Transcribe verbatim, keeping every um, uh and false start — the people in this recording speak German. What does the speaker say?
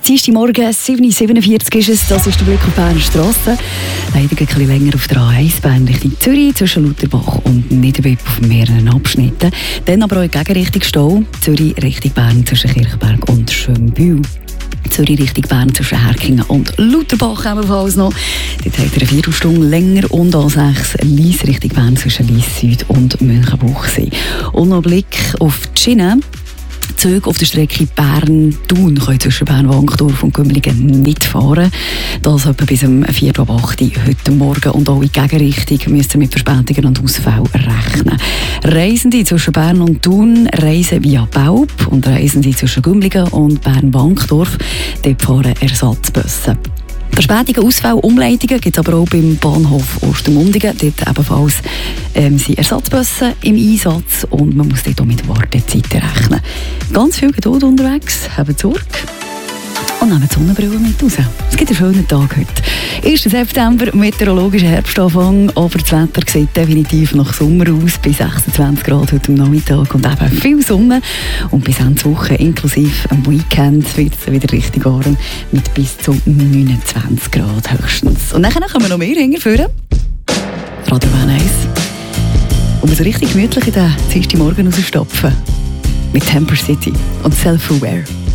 Dienstagmorgen, sieben Uhr siebenundvierzig ist es, das ist der Blick auf die Berner Strasse. Leider ein bisschen länger auf der A eins, Bern Richtung Zürich, zwischen Lauterbach und Niederbipp auf mehreren Abschnitten. Dann aber auch in Gegenrichtung Stau, Zürich Richtung Bern zwischen Kirchberg und Schönbühl. Zürich Richtung Bern zwischen Herkingen und Lauterbach ebenfalls noch. Dort hat er eine Viertelstunde länger und A sechs Lyss Richtung Bern zwischen Lyss Süd und Münchenbuchsee. Und noch ein Blick auf die Schiene. Züge auf der Strecke Bern-Thun können zwischen Bern-Wankdorf und Gümligen nicht fahren. Das etwa bis um vier Uhr acht Uhr heute Morgen. Und auch in Gegenrichtung müsst ihr mit Verspätungen und Ausfällen rechnen. Reisende zwischen Bern und Thun reisen via Baub und Reisende zwischen Gümligen und Bern-Wankdorf, dort fahren Ersatzbusse. Verspätungen, Ausfälle, Umleitungen gibt es aber auch beim Bahnhof Ostermundigen. Dort ebenfalls ähm, sind Ersatzbusse im Einsatz und man muss dort auch mit Wartezeiten rechnen. Ganz viel Geduld unterwegs, habt Sorge und nehmt die Sonnenbrille mit raus. Es gibt einen schönen Tag heute. erster September, meteorologischer Herbstanfang, aber das Wetter sieht definitiv nach Sommer aus. Bis sechsundzwanzig Grad heute am Nachmittag und eben viel Sonne. Und bis Ende der Woche, inklusive am Weekend, wird es wieder richtig warm mit bis zu neunundzwanzig Grad höchstens. Und dann können wir noch mehr hinterführen. Radio Bern eins. Und wir so richtig gemütlich in den Dienstagmorgen rausstapfen. Mit Temper City und Self-Aware.